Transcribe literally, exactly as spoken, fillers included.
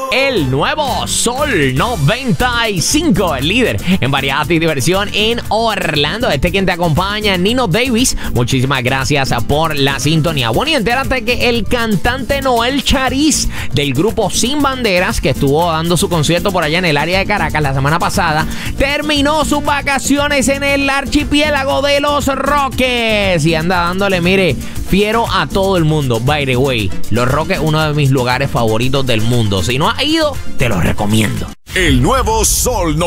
El nuevo Sol noventa y cinco, el líder en variedad y diversión en Orlando. Este quien te acompaña, Nino Davis. Muchísimas gracias por la sintonía. Bueno, y entérate que el cantante Noel Chariz del grupo Sin Banderas, que estuvo dando su concierto por allá en el área de Caracas la semana pasada, terminó sus vacaciones en el archipiélago de Los Roques y anda dándole, mire, fiero a todo el mundo. By the way, Los Roques, uno de mis lugares favoritos del mundo. Si no has ido, te lo recomiendo. El nuevo Sol